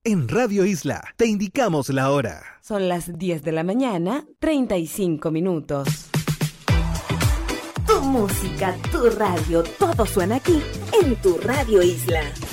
En Radio Isla te indicamos la hora. Son las 10 de la mañana, 35 minutos. Tu música, tu radio, todo suena aquí en tu Radio Isla.